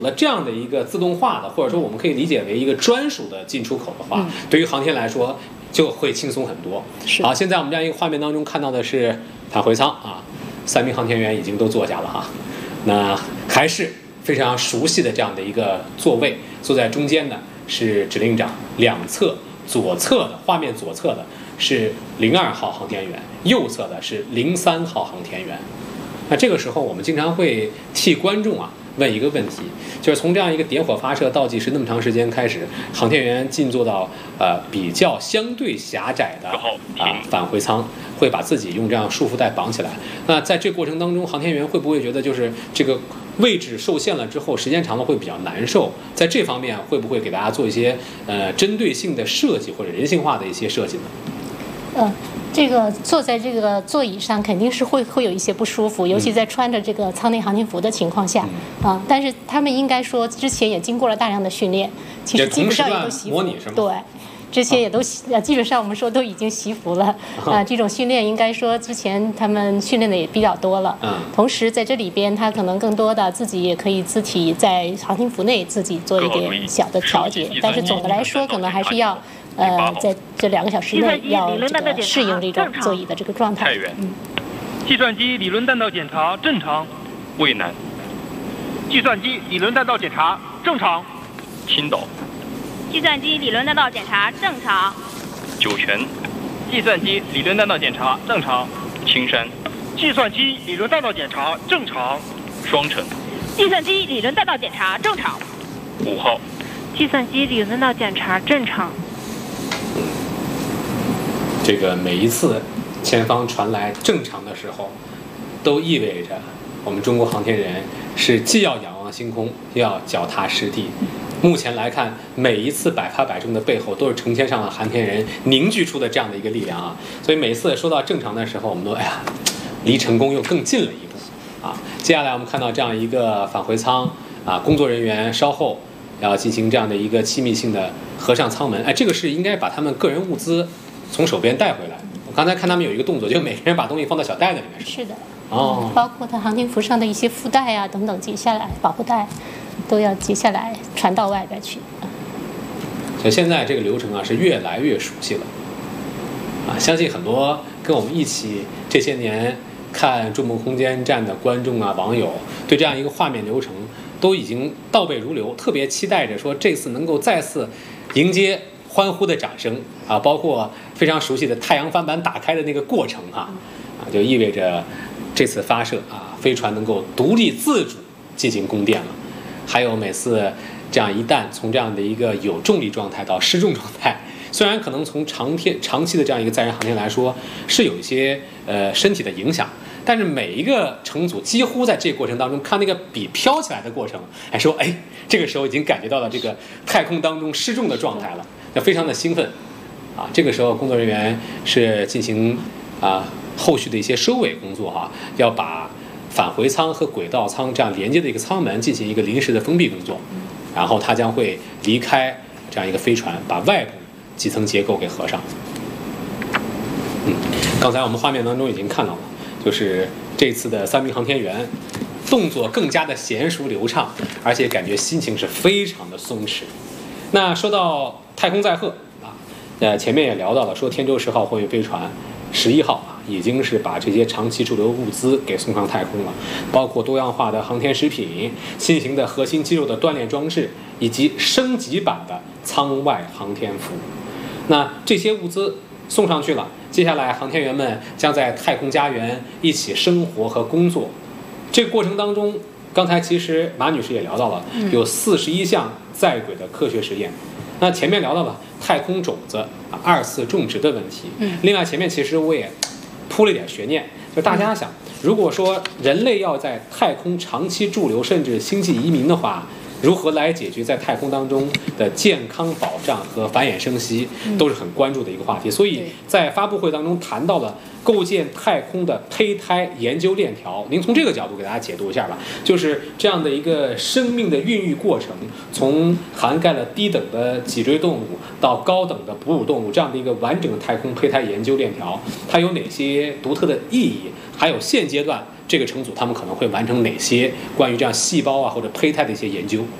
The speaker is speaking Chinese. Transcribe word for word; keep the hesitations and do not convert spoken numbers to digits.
了这样的一个自动化的，或者说我们可以理解为一个专属的进出口的话，嗯、对于航天来说就会轻松很多。好，现在我们这样一个画面当中看到的是返回舱啊，三名航天员已经都坐下了哈，那还是非常熟悉的这样的一个座位，坐在中间的是指令长，两侧左侧的画面左侧的是零二号航天员，右侧的是零三号航天员。那这个时候我们经常会替观众啊问一个问题，就是从这样一个点火发射倒计时那么长时间开始，航天员进坐到呃比较相对狭窄的啊、呃、返回舱，会把自己用这样束缚带绑起来。那在这个过程当中，航天员会不会觉得就是这个位置受限了之后，时间长了会比较难受？在这方面会不会给大家做一些呃针对性的设计或者人性化的一些设计呢？ 嗯。这个坐在这个座椅上肯定是会会有一些不舒服，尤其在穿着这个舱内航天服的情况下、嗯、啊。但是他们应该说之前也经过了大量的训练，其实基本上也都习服。对，之前也都呃、啊、基本上我们说都已经习服了啊。这种训练应该说之前他们训练的也比较多了。嗯。同时在这里边，他可能更多的自己也可以自体在航天服内自己做一点小的调节，但是总的来说可能还是要。呃，在这两个小时内要这个适应这种座椅的这个状态。 嗯。计算机理论弹道检查正常。 渭南。 计算机理论弹道检查正常。 青岛。 计算机理论弹道检查正常。 酒泉。 计算机理论弹道检查正常。 青山。 计算机理论弹道检查正常。 双城。 计算机理论弹道检查正常。 五号。 计算机理论弹道检查正常。 这个每一次前方传来正常的时候，都意味着我们中国航天人是既要仰望星空，又要脚踏实地。目前来看，每一次百发百中的背后，都是成千上万航天人凝聚出的这样的一个力量啊！所以每次说到正常的时候，我们都哎呀，离成功又更近了一步啊！接下来我们看到这样一个返回舱啊，工作人员稍后要进行这样的一个气密性的合上舱门，哎，这个是应该把他们个人物资从手边带回来。我刚才看他们有一个动作，就每个人把东西放到小袋子里面。 是的。 哦。 包括他航天服上的一些附带啊等等解下来，保护带都要解下来传到外边去。 所以现在这个流程啊是越来越熟悉了。啊，相信很多跟我们一起这些年看筑梦空间站的观众啊网友，对这样一个画面流程都已经倒背如流，特别期待着说这次能够再次迎接欢呼的掌声啊，包括非常熟悉的太阳帆板打开的那个过程哈，啊，就意味着这次发射啊，飞船能够独立自主进行供电了。还有每次这样一旦从这样的一个有重力状态到失重状态，虽然可能从长天长期的这样一个载人航天来说是有一些呃身体的影响，但是每一个乘组几乎在这个过程当中看那个笔飘起来的过程，还说哎，这个时候已经感觉到了这个太空当中失重的状态了。要非常的兴奋，啊，这个时候工作人员是进行啊后续的一些收尾工作哈、啊，要把返回舱和轨道舱这样连接的一个舱门进行一个临时的封闭工作，然后它将会离开这样一个飞船，把外部几层结构给合上。嗯，刚才我们画面当中已经看到了，就是这次的三名航天员动作更加的娴熟流畅，而且感觉心情是非常的松弛。那说到太空载荷啊，呃，前面也聊到了，说天舟十号货运飞船十一号啊，已经是把这些长期驻留物资给送上太空了，包括多样化的航天食品、新型的核心肌肉的锻炼装置，以及升级版的舱外航天服。那这些物资送上去了，接下来航天员们将在太空家园一起生活和工作。这个过程当中，刚才其实马女士也聊到了，有四十一项在轨的科学实验。那前面聊到了太空种子啊二次种植的问题，嗯，另外前面其实我也铺了一点悬念，就大家想，如果说人类要在太空长期驻留，甚至星际移民的话，如何来解决在太空当中的健康保障和繁衍生息，都是很关注的一个话题。所以在发布会当中谈到了构建太空的胚胎研究链条，您从这个角度给大家解读一下吧。就是这样的一个生命的孕育过程，从涵盖了低等的脊椎动物到高等的哺乳动物这样的一个完整的太空胚胎研究链条，它有哪些独特的意义？还有现阶段这个乘组他们可能会完成哪些关于这样细胞啊或者胚胎的一些研究。